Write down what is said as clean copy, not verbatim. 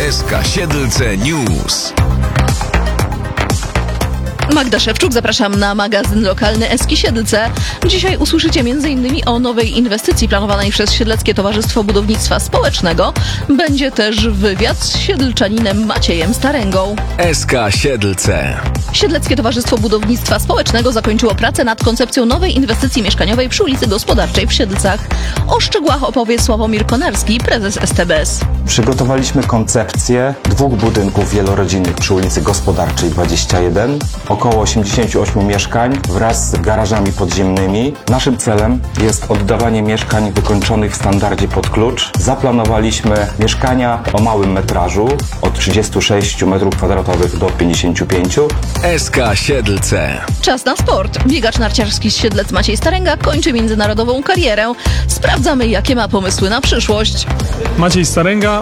SK Siedlce News. Magda Szewczuk, zapraszam na magazyn lokalny SK Siedlce. Dzisiaj usłyszycie m.in. o nowej inwestycji planowanej przez Siedleckie Towarzystwo Budownictwa Społecznego. Będzie też wywiad z siedlczaninem Maciejem Staręgą. SK Siedlce. Siedleckie Towarzystwo Budownictwa Społecznego zakończyło pracę nad koncepcją nowej inwestycji mieszkaniowej przy ulicy Gospodarczej w Siedlcach. O szczegółach opowie Sławomir Konarski, prezes STBS. Przygotowaliśmy koncepcję 2 budynków wielorodzinnych przy ulicy Gospodarczej 21, około 88 mieszkań wraz z garażami podziemnymi. Naszym celem jest oddawanie mieszkań wykończonych w standardzie pod klucz. Zaplanowaliśmy mieszkania o małym metrażu, od 36 m2 do 55. SK Siedlce. Czas na sport. Biegacz narciarski z Siedlec Maciej Staręga kończy międzynarodową karierę. Sprawdzamy, jakie ma pomysły na przyszłość. Maciej Staręga